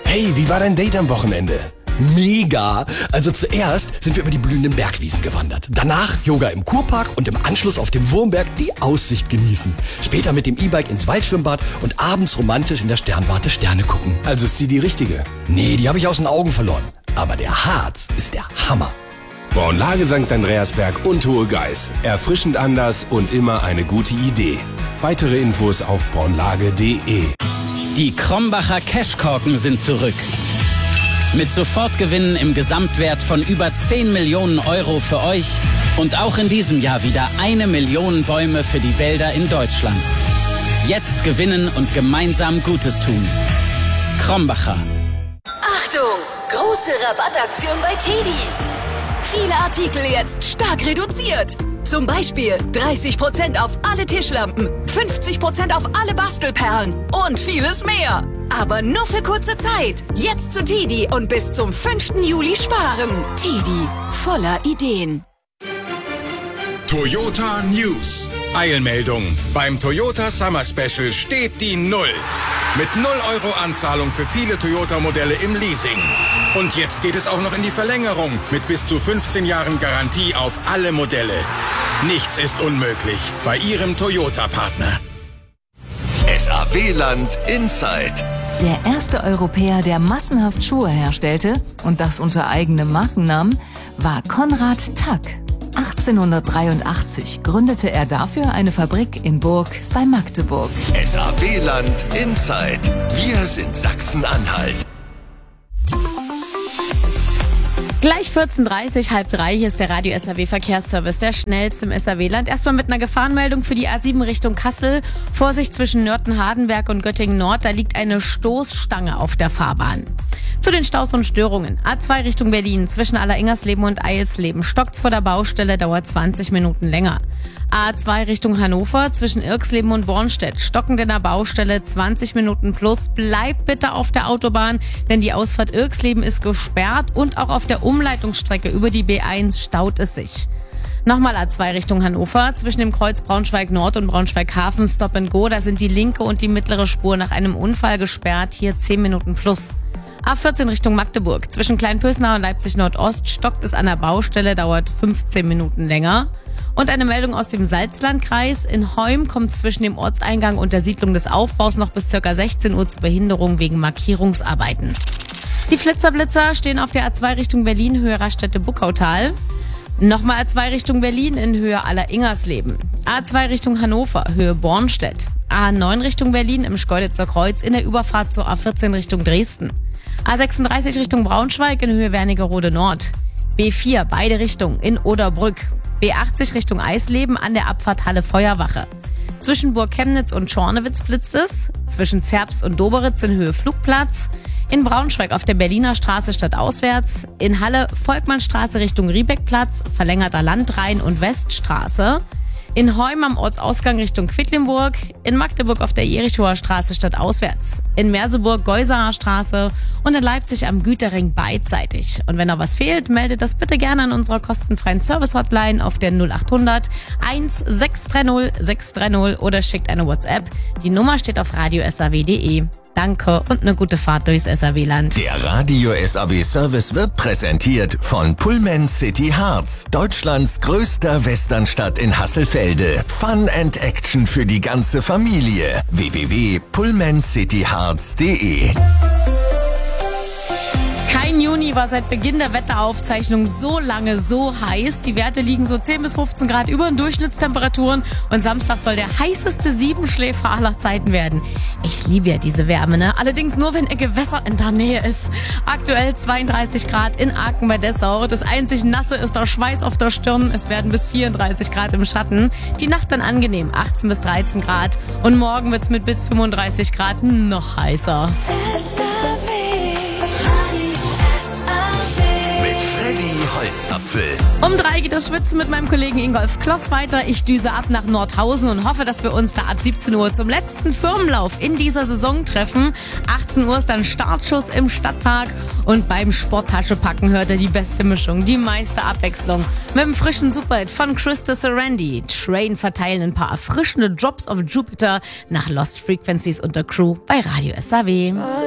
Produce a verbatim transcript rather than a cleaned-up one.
Hey, wie war dein Date am Wochenende? Mega! Also zuerst sind wir über die blühenden Bergwiesen gewandert. Danach Yoga im Kurpark und im Anschluss auf dem Wurmberg die Aussicht genießen. Später mit dem E-Bike ins Waldschwimmbad und abends romantisch in der Sternwarte Sterne gucken. Also ist sie die richtige? Nee, die habe ich aus den Augen verloren. Aber der Harz ist der Hammer. Braunlage Sankt Andreasberg und Hohe Geiß. Erfrischend anders und immer eine gute Idee. Weitere Infos auf braunlage punkt de. Die Krombacher Cashkorken sind zurück. Mit Sofortgewinnen im Gesamtwert von über zehn Millionen Euro für euch und auch in diesem Jahr wieder eine Million Bäume für die Wälder in Deutschland. Jetzt gewinnen und gemeinsam Gutes tun. Krombacher. Achtung! Große Rabattaktion bei Teddy. Viele Artikel jetzt stark reduziert. Zum Beispiel dreißig Prozent auf alle Tischlampen, fünfzig Prozent auf alle Bastelperlen und vieles mehr. Aber nur für kurze Zeit. Jetzt zu Teddy und bis zum fünften Juli sparen. Teddy, voller Ideen. Toyota News. Eilmeldung. Beim Toyota Summer Special steht die Null. Mit null Euro Anzahlung für viele Toyota-Modelle im Leasing. Und jetzt geht es auch noch in die Verlängerung mit bis zu fünfzehn Jahren Garantie auf alle Modelle. Nichts ist unmöglich bei Ihrem Toyota-Partner. S A W-Land Inside. Der erste Europäer, der massenhaft Schuhe herstellte, und das unter eigenem Markennamen, war Konrad Tack. achtzehnhundertdreiundachtzig gründete er dafür eine Fabrik in Burg bei Magdeburg. S A W-Land Inside. Wir sind Sachsen-Anhalt. Gleich vierzehn Uhr dreißig, halb drei, hier ist der Radio S A W Verkehrsservice, der schnellste im S A W-Land. Erstmal mit einer Gefahrenmeldung für die A sieben Richtung Kassel. Vorsicht zwischen Nörten-Hardenberg und Göttingen-Nord, da liegt eine Stoßstange auf der Fahrbahn. Zu den Staus und Störungen. A zwei Richtung Berlin, zwischen Alleringers-Leben und Eilsleben. Stockt's vor der Baustelle, dauert zwanzig Minuten länger. A zwei Richtung Hannover, zwischen Irksleben und Bornstedt. Stockend in der Baustelle, zwanzig Minuten plus. Bleibt bitte auf der Autobahn, denn die Ausfahrt Irksleben ist gesperrt und auch auf der Umleitungsstrecke über die B eins staut es sich. Nochmal A zwei Richtung Hannover, zwischen dem Kreuz Braunschweig Nord und Braunschweig Hafen, Stop and Go. Da sind die linke und die mittlere Spur nach einem Unfall gesperrt, hier zehn Minuten plus. A vierzehn Richtung Magdeburg, zwischen Kleinpösnau und Leipzig Nordost stockt es an der Baustelle, dauert fünfzehn Minuten länger. Und eine Meldung aus dem Salzlandkreis. In Heum kommt es zwischen dem Ortseingang und der Siedlung des Aufbaus noch bis ca. sechzehn Uhr zu Behinderung wegen Markierungsarbeiten. Die Flitzerblitzer stehen auf der A zwei Richtung Berlin, Höhe Raststätte-Buckautal. Nochmal A zwei Richtung Berlin in Höhe Alleringers-Leben. A zwei Richtung Hannover, Höhe Bornstedt. A neun Richtung Berlin im Schkeuditzer Kreuz in der Überfahrt zur A vierzehn Richtung Dresden. A sechsunddreißig Richtung Braunschweig in Höhe Wernigerode Nord. B vier beide Richtungen in Oderbrück. B achtzig Richtung Eisleben an der Abfahrt Halle Feuerwache. Zwischen Burg Chemnitz und Schornewitz blitzt es. Zwischen Zerbst und Doberitz in Höhe Flugplatz. In Braunschweig auf der Berliner Straße stadtauswärts. In Halle Volkmannstraße Richtung Riebeckplatz, verlängerter Landrhein- und Weststraße. In Heum am Ortsausgang Richtung Quedlinburg, in Magdeburg auf der Jerichower Straße stadtauswärts, in Merseburg Geusaer Straße und in Leipzig am Güterring beidseitig. Und wenn noch was fehlt, meldet das bitte gerne an unserer kostenfreien Service-Hotline auf der null achthundert eins sechs drei null sechs drei null oder schickt eine WhatsApp. Die Nummer steht auf radio s a w punkt de. Danke und eine gute Fahrt durchs S A W-Land. Der Radio S A W-Service wird präsentiert von Pullman City Harz, Deutschlands größter Westernstadt in Hasselfelde. Fun and Action für die ganze Familie. w w w punkt pullman city harz punkt de. Kein Juni war seit Beginn der Wetteraufzeichnung so lange so heiß. Die Werte liegen so zehn bis fünfzehn Grad über den Durchschnittstemperaturen und Samstag soll der heißeste Siebenschläfer aller Zeiten werden. Ich liebe ja diese Wärme, ne? Allerdings nur, wenn ein Gewässer in der Nähe ist. Aktuell zweiunddreißig Grad in Aachen bei Dessau. Das einzig Nasse ist der Schweiß auf der Stirn. Es werden bis vierunddreißig Grad im Schatten. Die Nacht dann angenehm, achtzehn bis dreizehn Grad. Und morgen wird's mit bis fünfunddreißig Grad noch heißer. Holzapfel. Um drei geht das Schwitzen mit meinem Kollegen Ingolf Kloss weiter. Ich düse ab nach Nordhausen und hoffe, dass wir uns da ab siebzehn Uhr zum letzten Firmenlauf in dieser Saison treffen. achtzehn Uhr ist dann Startschuss im Stadtpark und beim Sporttasche-Packen hört er die beste Mischung, die meiste Abwechslung. Mit dem frischen Superhit von Krista Sarandon. Train verteilen ein paar erfrischende Drops of Jupiter nach Lost Frequencies und der Crew bei Radio S A W.